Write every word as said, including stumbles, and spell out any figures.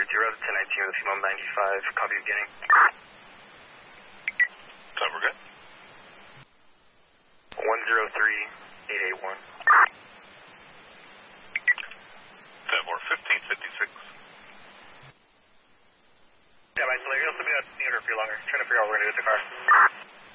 zero to ten nineteen with female ninety-five, copy beginning. Time we're good. one zero three eight eight one. Time more fifteen fifty-six. Yeah, my Solarius will be at theater for longer. Trying to figure out what we're going to do with the car.